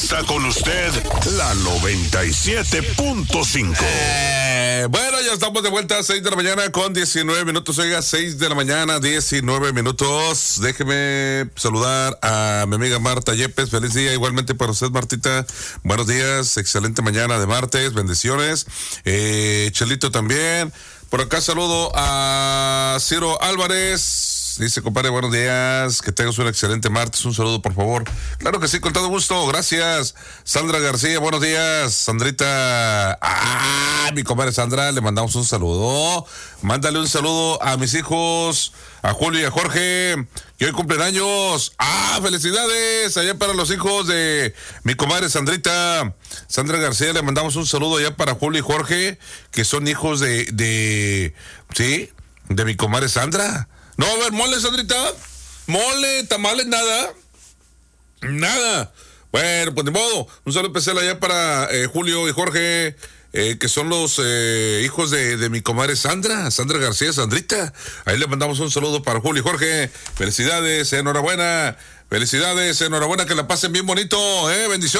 está con usted la 97.5. Bueno, ya estamos de vuelta a 6 de la mañana con 19 minutos. Oiga, 6 de la mañana, 19 minutos. Déjeme saludar a mi amiga Marta Yepes. Feliz día igualmente para usted, Martita. Buenos días, excelente mañana de martes. Bendiciones. Chelito también. Por acá saludo a Ciro Álvarez. Dice, compadre, buenos días, que tengas un excelente martes, un saludo, por favor. Claro que sí, con todo gusto, gracias. Sandra García, buenos días. Sandrita, mi compadre Sandra, le mandamos un saludo. Mándale un saludo a mis hijos, a Julio y a Jorge, que hoy cumplen años. Felicidades, allá para los hijos de mi comadre Sandrita. Sandra García, le mandamos un saludo allá para Julio y Jorge, que son hijos de mi comadre Sandra. No, a ver, mole, Sandrita. Mole, tamales, nada. Nada. Bueno, pues de modo. Un saludo especial allá para Julio y Jorge, que son los hijos de mi comadre Sandra García, Sandrita. Ahí le mandamos un saludo para Julio y Jorge. Felicidades, enhorabuena. Felicidades, enhorabuena, que la pasen bien bonito, bendiciones.